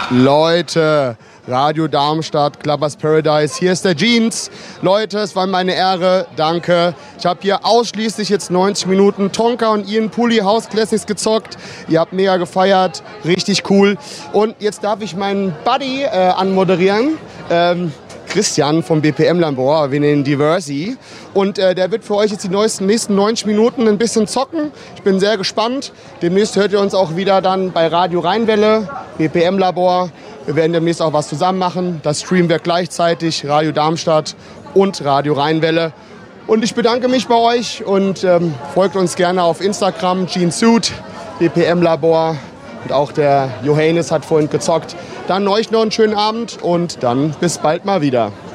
Leute, Radio Darmstadt, Clubbers Paradise, hier ist der Jeans. Leute, es war meine Ehre, danke. Ich habe hier ausschließlich jetzt 90 Minuten Tonka und Ian Pulli House Classics gezockt. Ihr habt mega gefeiert, richtig cool. Und jetzt darf ich meinen Buddy anmoderieren. Christian vom BPM-Labor, wir nennen Diversi. Und der wird für euch jetzt die nächsten 90 Minuten ein bisschen zocken. Ich bin sehr gespannt. Demnächst hört ihr uns auch wieder dann bei Radio Rheinwelle, BPM-Labor. Wir werden demnächst auch was zusammen machen. Das streamen wir gleichzeitig, Radio Darmstadt und Radio Rheinwelle. Und ich bedanke mich bei euch und folgt uns gerne auf Instagram, Jeansuit, BPM-Labor. Und auch der Johannes hat vorhin gezockt. Dann euch noch einen schönen Abend und dann bis bald mal wieder.